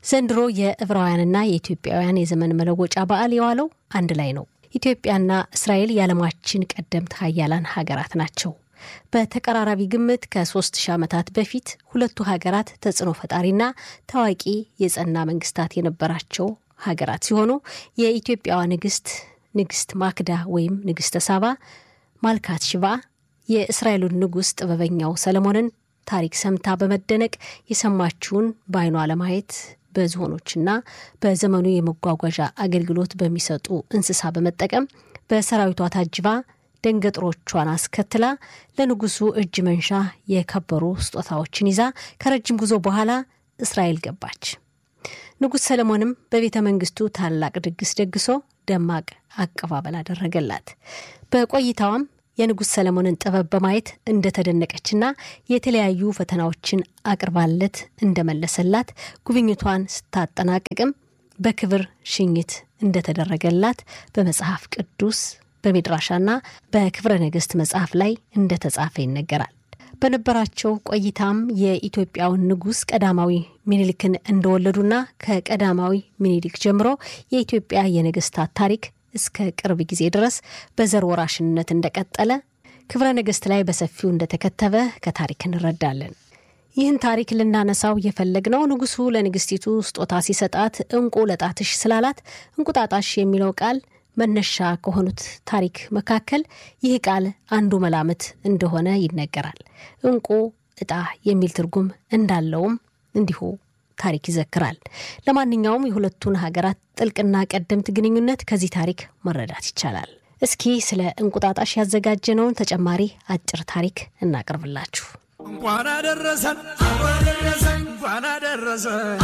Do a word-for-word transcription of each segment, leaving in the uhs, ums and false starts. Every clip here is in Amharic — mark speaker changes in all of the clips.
Speaker 1: ዘንድሮ የዕብራውያንና የኢትዮጵያውያን የዘመን መለወጫ በዓል የዋለው አንድ ላይ ነው። ኢትዮጵያና እስራኤል የዓለማችን ቀደምት ኃያላን ሀገራት ናቸው። በተቀራራቢ ግምት ከ3 ሺህ ዓመታት በፊት ሁለቱ ሀገራት ተጽዕኖ ፈጣሪና ታዋቂ የጸና መንግስታት የነበራቸው ሀገራት ሲሆኑ የኢትዮጵያዋ ንግስት ንግስት ማክዳ ወይም ንግስተ ሳባ ማልካት ሽባ የእስራኤሉን ንጉስ ጥበበኛው ሰለሞንን ታሪክ ሰምታ በመደነቅ የሰማችውን ባይኗ ለማየት በዝሆኖችና በዘመኑ የመጓጓዣ አገልግሎት በሚሰጡ እንስሳ በመጠቀም በሰራዊቷ ታጅባ ደንገጥሮቿን አስከትላ ለንጉሱ እጅ መንሻ የከበሩ ስጦታዎችን ይዛ ከረጅም ጉዞ በኋላ እስራኤል ገባች። ንጉስ ሰለሞንም በቤተ መንግስቱ ታላቅ ድግስ ደግሶ ደማቅ አቀባበል አደረገላት። በቆይታዋም የንጉስ ሰለሞንን ጥበብ በማየት እንደተደነቀችና የተለያዩ ፈተናዎችን አቅርባለት እንደመለሰላት ጉብኝቷን ስታጠናቅቅም በክብር ሽኝት እንደተደረገላት በመጽሐፍ ቅዱስ በሚድራሻና በክብረ ነገስት መጽሐፍ ላይ እንደተጻፈ ይነገራል። በነበራቸው ቆይታም የኢትዮጵያው ንጉስ ቀዳማዊ ሚኒሊክን እንደወለዱና ከቀዳማዊ ሚኒሊክ ጀምሮ የኢትዮጵያ የነገስታት ታሪክ እስከ ቅርብ ጊዜ ድረስ በዘር ወራሽነት እንደቀጠለ ክብረ ነገስት ላይ በሰፊው እንደተከተበ ከታሪክ እንረዳለን። ይህን ታሪክ ልናነሳው የፈለግነው ንጉሱ ለንግስቲቱ ስጦታ ሲሰጣት እንቁ ለጣትሽ ስላላት እንቁጣጣሽ የሚለው ቃል መነሻ ከሆኑት ታሪክ መካከል ይህ ቃል አንዱ መላምት እንደሆነ ይነገራል። እንቁ እጣ የሚል ትርጉም እንዳለውም እንዲሁ ታሪክ ይዘክራል። ለማንኛውም የሁለቱን ሀገራት ጥልቅና ቀደምት ግንኙነት ከዚህ ታሪክ መረዳት ይቻላል። እስኪ ስለ እንቁጣጣሽ ያዘጋጀነውን ተጨማሪ አጭር ታሪክ እናቀርብላችሁ።
Speaker 2: እንኳን አደረሰን እንኳን አደረሰን እንኳን አደረሰን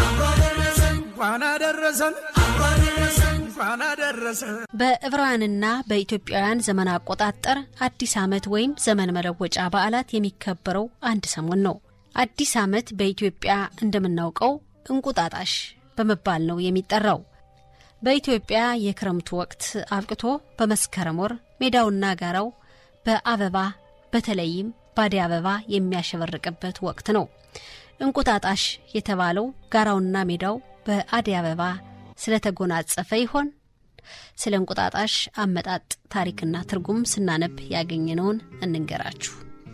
Speaker 2: እንኳን አደረሰን እንኳን አደረሰን።
Speaker 1: በዕብራውያንና በኢትዮጵያውያን ዘመን አቆጣጠር አዲስ ዓመት ወይም ዘመን መለወጫ በዓላት የሚከበረው አንድ ሰሞን ነው። አዲስ ዓመት በኢትዮጵያ እንደምናውቀው እንቁጣጣሽ በመባል ነው የሚጠራው። በኢትዮጵያ የክረምቱ ወቅት አብቅቶ በመስከረም ወር ሜዳውና ጋራው በአበባ በተለይም ባዲ አበባ የሚያሸበርቅበት ወቅት ነው። እንቁጣጣሽ የተባለው ጋራውና ሜዳው በአዲ አበባ ስለተጎናጸፈ ይሆን? ስለ እንቁጣጣሽ አመጣጥ ታሪክና ትርጉም ስናነብ ያገኘነውን እንንገራችሁ።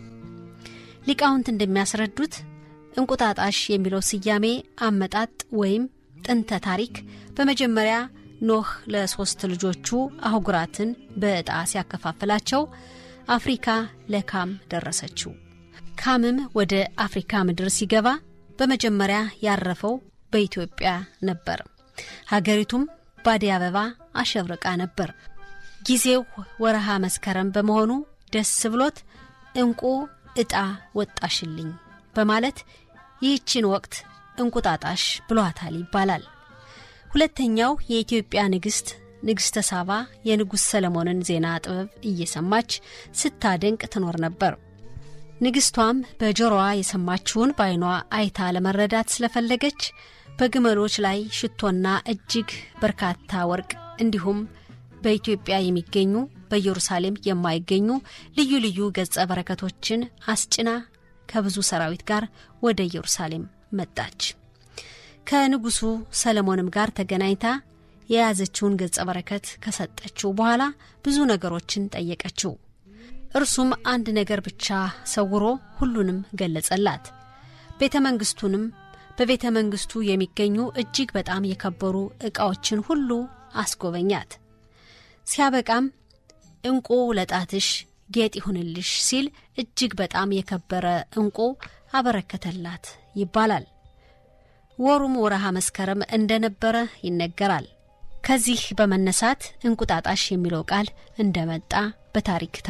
Speaker 1: ሊቃውንት እንደሚያስረዱት እንቁጣጣሽ የሚለው ስያሜ አመጣጥ ወይም ጥንተ ታሪክ በመጀመሪያ ኖህ ለሶስት ልጆቹ አህጉራትን በዕጣ ሲያከፋፍላቸው አፍሪካ ለካም ደረሰችው። ካምም ወደ አፍሪካ ምድር ሲገባ በመጀመሪያ ያረፈው በኢትዮጵያ ነበር። ሀገሪቱም ባዲ አበባ አሸብርቃ ነበር። ጊዜው ወረሃ መስከረም በመሆኑ ደስ ብሎት እንቁ እጣ ወጣሽልኝ በማለት ይህችን ወቅት እንቁጣጣሽ ብሏታል ይባላል። ሁለተኛው የኢትዮጵያ ንግስት ንግስተ ሳባ የንጉስ ሰለሞንን ዜና ጥበብ እየሰማች ስታደንቅ ትኖር ነበር። ንግስቷም በጆሮዋ የሰማችውን ባይኗ አይታ ለመረዳት ስለፈለገች በግመሎች ላይ ሽቶና እጅግ በርካታ ወርቅ እንዲሁም በኢትዮጵያ የሚገኙ በኢየሩሳሌም የማይገኙ ልዩ ልዩ ገጸ በረከቶችን አስጭና ከብዙ ሰራዊት ጋር ወደ ኢየሩሳሌም መጣች። ከንጉሱ ሰለሞንም ጋር ተገናኝታ የያዘችውን ገጸ በረከት ከሰጠችው በኋላ ብዙ ነገሮችን ጠየቀችው። እርሱም አንድ ነገር ብቻ ሰውሮ ሁሉንም ገለጸላት። ቤተ መንግስቱንም በቤተ መንግስቱ የሚገኙ እጅግ በጣም የከበሩ ዕቃዎችን ሁሉ አስጎበኛት። ሲያበቃም እንቁ ለጣትሽ ጌጥ ይሁንልሽ ሲል እጅግ በጣም የከበረ እንቁ አበረከተላት ይባላል። ወሩም ወረሃ መስከረም እንደነበረ ይነገራል። ከዚህ በመነሳት እንቁጣጣሽ የሚለው ቃል እንደመጣ በታሪክ